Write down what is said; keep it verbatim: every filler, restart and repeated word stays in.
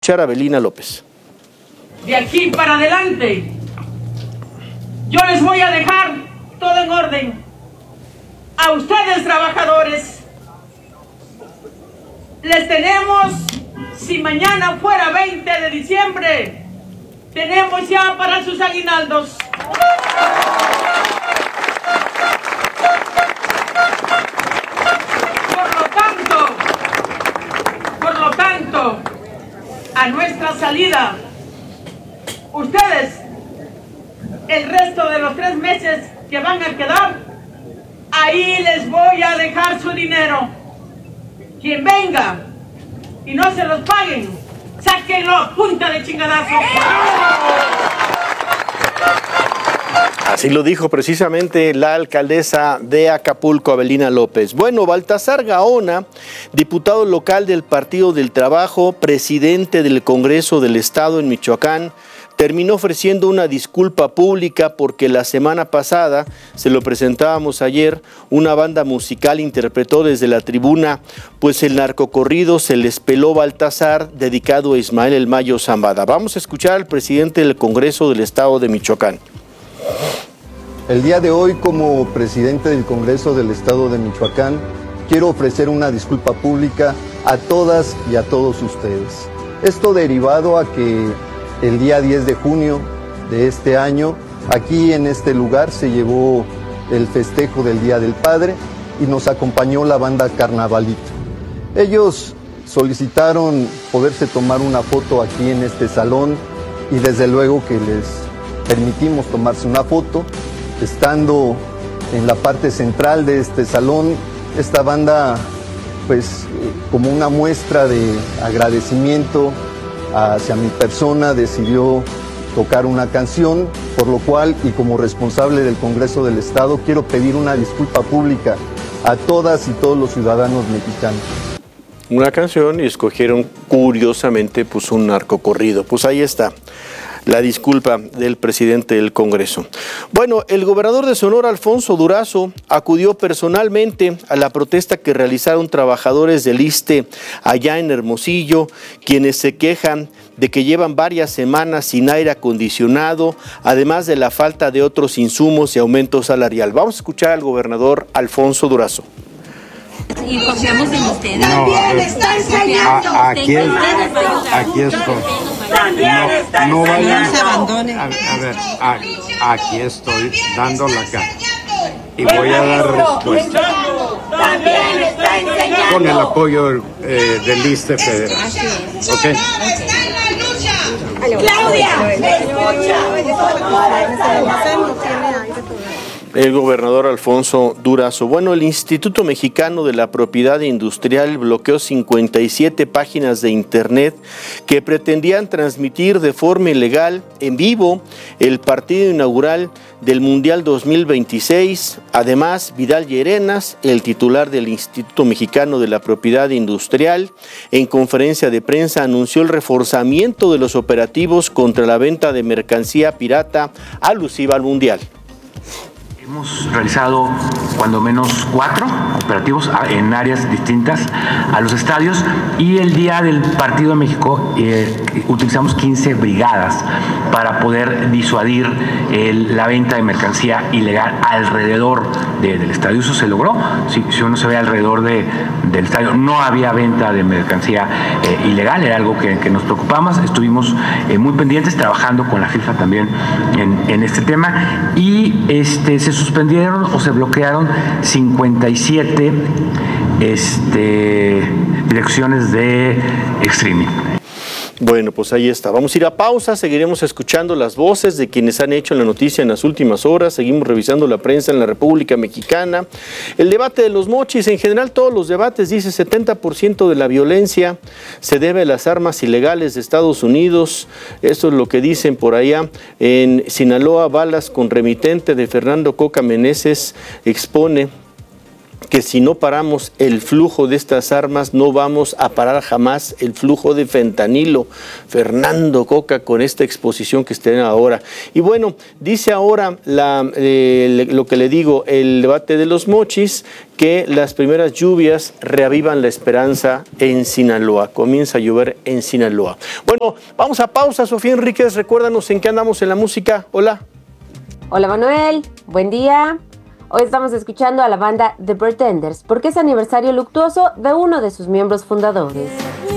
escuchar a Avelina López. De aquí para adelante, yo les voy a dejar todo en orden. A ustedes, trabajadores, les tenemos, si mañana fuera veinte de diciembre, tenemos ya para sus aguinaldos. Por lo tanto, por lo tanto, a nuestra salida, ustedes, el resto de los tres meses que van a quedar, ahí les voy a dejar su dinero. Quien venga y no se los paguen, sáquenlo a punta de chingadazo. Así lo dijo precisamente la alcaldesa de Acapulco, Avelina López. Bueno, Baltasar Gaona, diputado local del Partido del Trabajo, presidente del Congreso del Estado en Michoacán, terminó ofreciendo una disculpa pública porque la semana pasada, se lo presentábamos ayer, una banda musical interpretó desde la tribuna pues el narcocorrido Se les peló Baltasar, dedicado a Ismael El Mayo Zambada. Vamos a escuchar al presidente del Congreso del Estado de Michoacán. El día de hoy, como presidente del Congreso del Estado de Michoacán, quiero ofrecer una disculpa pública a todas y a todos ustedes. Esto derivado a que el día diez de junio de este año, aquí en este lugar se llevó el festejo del Día del Padre y nos acompañó la banda Carnavalito. Ellos solicitaron poderse tomar una foto aquí en este salón y desde luego que les permitimos tomarse una foto. Estando en la parte central de este salón, esta banda, pues como una muestra de agradecimiento hacia mi persona, decidió tocar una canción, por lo cual, y como responsable del Congreso del Estado, quiero pedir una disculpa pública a todas y todos los ciudadanos mexicanos. Una canción y escogieron curiosamente pues un narcocorrido. Pues ahí está la disculpa del presidente del Congreso. Bueno, el gobernador de Sonora, Alfonso Durazo, acudió personalmente a la protesta que realizaron trabajadores del ISSSTE allá en Hermosillo, quienes se quejan de que llevan varias semanas sin aire acondicionado, además de la falta de otros insumos y aumento salarial. Vamos a escuchar al gobernador Alfonso Durazo. Y confiamos en ustedes. No, También está enseñando. A, aquí, es, aquí estoy. No, no vayan. No se abandonen. A, a ver, a, aquí estoy dando la cara. Y voy a dar respuesta. También está enseñando. Con el apoyo eh, del ISSSTE federal. ¿Ok? Claudia, escucha. El gobernador Alfonso Durazo. Bueno, el Instituto Mexicano de la Propiedad Industrial bloqueó cincuenta y siete páginas de internet que pretendían transmitir de forma ilegal, en vivo, el partido inaugural del Mundial dos mil veintiséis. Además, Vidal Llerenas, el titular del Instituto Mexicano de la Propiedad Industrial, en conferencia de prensa anunció el reforzamiento de los operativos contra la venta de mercancía pirata alusiva al Mundial. Hemos realizado cuando menos cuatro operativos en áreas distintas a los estadios y el día del partido de México eh, utilizamos quince brigadas para poder disuadir el, la venta de mercancía ilegal alrededor de, del estadio. Eso se logró. Si, si uno se ve alrededor de, del estadio, no había venta de mercancía eh, ilegal, era algo que, que nos preocupaba. Estuvimos eh, muy pendientes, trabajando con la FIFA también en, en este tema y este, se suspendieron o se bloquearon cincuenta y siete este, direcciones de streaming. Bueno, pues ahí está. Vamos a ir a pausa, seguiremos escuchando las voces de quienes han hecho la noticia en las últimas horas, seguimos revisando la prensa en la República Mexicana. El debate de los mochis, en general todos los debates, dice setenta por ciento de la violencia se debe a las armas ilegales de Estados Unidos. Esto es lo que dicen por allá. En Sinaloa, balas con remitente de Fernando Coca Meneses expone que si no paramos el flujo de estas armas, no vamos a parar jamás el flujo de fentanilo. Fernando Coca con esta exposición que estén ahora. Y bueno, dice ahora la, eh, lo que le digo, el debate de los mochis, que las primeras lluvias reavivan la esperanza en Sinaloa. Comienza a llover en Sinaloa. Bueno, vamos a pausa. Sofía Enríquez, recuérdanos en qué andamos en la música. Hola. Hola Manuel, buen día. Hoy estamos escuchando a la banda The Pretenders porque es aniversario luctuoso de uno de sus miembros fundadores.